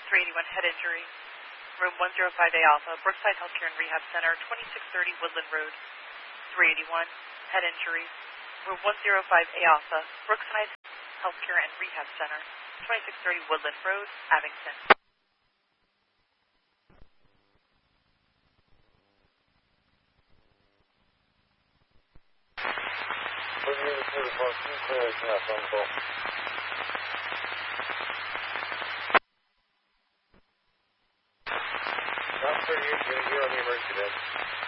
381, head injury. Room 105A Alpha, Brookside Healthcare and Rehab Center, 2630 Woodland Road. 381, head injury. Room 105A Alpha, Brookside Healthcare and Rehab Center, 2630 Woodland Road, Abington. You're on the emergency desk.